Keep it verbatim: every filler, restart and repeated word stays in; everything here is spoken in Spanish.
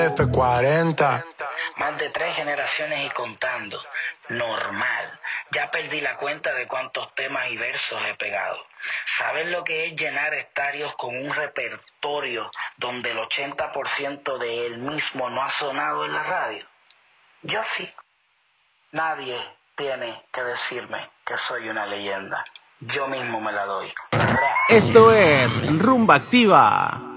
F cuarenta. Más de tres generaciones y contando. Normal. Ya perdí la cuenta de cuántos temas y versos he pegado. ¿Sabes lo que es llenar estadios con un repertorio donde el ochenta por ciento de él mismo no ha sonado en la radio? Yo sí. Nadie tiene que decirme que soy una leyenda. Yo mismo me la doy. Esto es Rumba Activa.